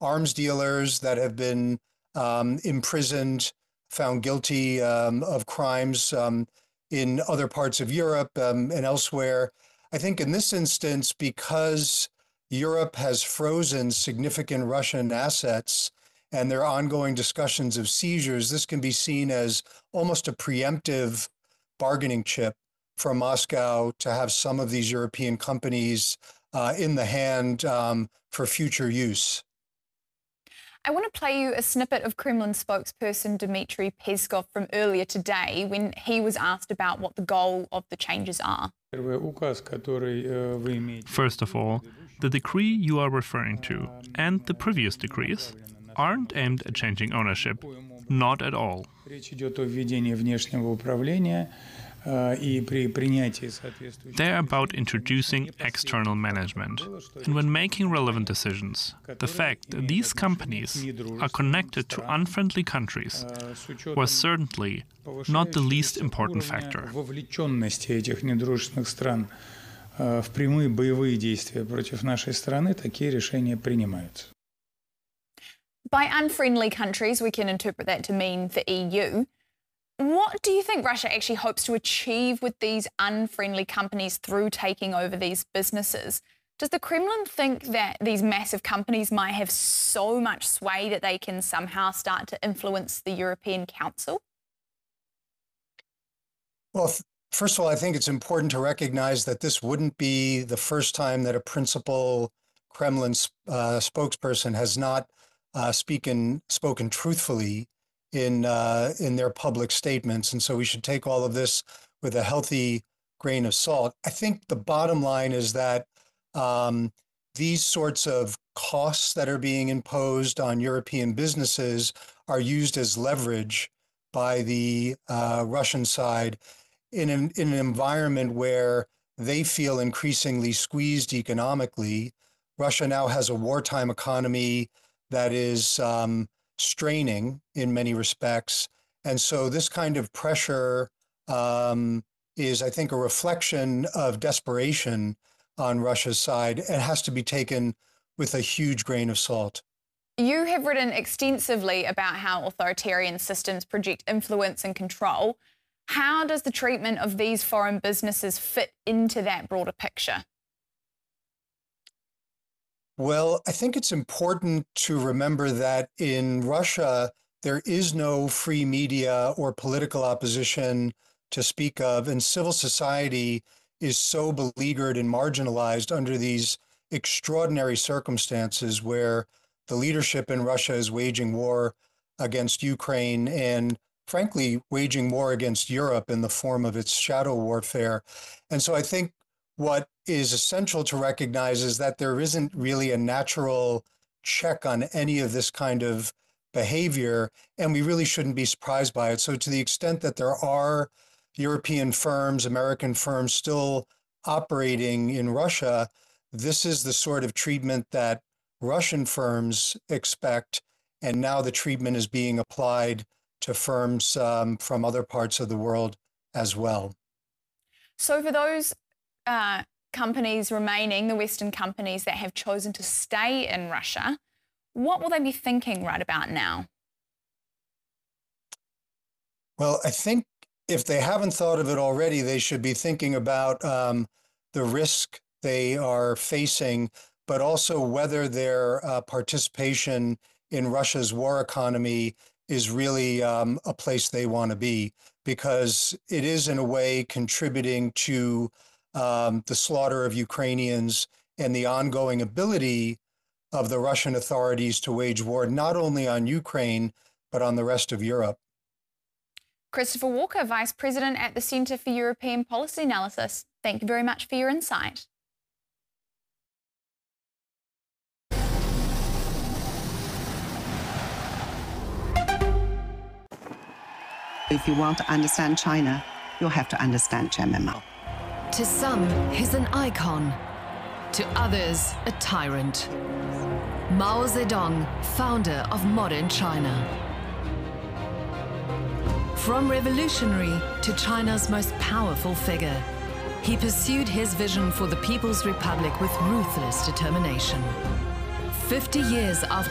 arms dealers that have been imprisoned, found guilty of crimes in other parts of Europe and elsewhere. I think in this instance, because Europe has frozen significant Russian assets and there are ongoing discussions of seizures, this can be seen as almost a preemptive bargaining chip for Moscow to have some of these European companies in the hand for future use. I want to play you a snippet of Kremlin spokesperson Dmitry Peskov from earlier today when he was asked about what the goal of the changes are. First of all, the decree you are referring to and the previous decrees aren't aimed at changing ownership, not at all. They're about introducing external management. And when making relevant decisions, the fact that these companies are connected to unfriendly countries was certainly not the least important factor. В прямые боевые действия против нашей страны такие решения принимаются. By unfriendly countries, we can interpret that to mean the EU. What do you think Russia actually hopes to achieve with these unfriendly companies through taking over these businesses? Does the Kremlin think that these massive companies might have so much sway that they can somehow start to influence the European Council? Well, first of all, I think it's important to recognize that this wouldn't be the first time that a principal Kremlin spokesperson has not spoken truthfully in their public statements. And so we should take all of this with a healthy grain of salt. I think the bottom line is that these sorts of costs that are being imposed on European businesses are used as leverage by the Russian side in an environment where they feel increasingly squeezed economically. Russia now has a wartime economy that is straining in many respects. And so this kind of pressure is, I think, a reflection of desperation on Russia's side. It has to be taken with a huge grain of salt. You have written extensively about how authoritarian systems project influence and control. How does the treatment of these foreign businesses fit into that broader picture? Well, I think it's important to remember that in Russia, there is no free media or political opposition to speak of, and civil society is so beleaguered and marginalized under these extraordinary circumstances where the leadership in Russia is waging war against Ukraine and, frankly, waging war against Europe in the form of its shadow warfare. And so I think what is essential to recognize is that there isn't really a natural check on any of this kind of behavior, and we really shouldn't be surprised by it. So to the extent that there are European firms, American firms still operating in Russia, this is the sort of treatment that Russian firms expect, and now the treatment is being applied to firms from other parts of the world as well. So for those companies remaining, the Western companies that have chosen to stay in Russia, what will they be thinking right about now? Well, I think if they haven't thought of it already, they should be thinking about the risk they are facing, but also whether their participation in Russia's war economy is really a place they want to be, because it is in a way contributing to the slaughter of Ukrainians and the ongoing ability of the Russian authorities to wage war not only on Ukraine, but on the rest of Europe. Christopher Walker, Vice President at the Centre for European Policy Analysis. Thank you very much for your insight. If you want to understand China, you'll have to understand Chairman Mao. To some, he's an icon. To others, a tyrant. Mao Zedong, founder of modern China. From revolutionary to China's most powerful figure, he pursued his vision for the People's Republic with ruthless determination. 50 years after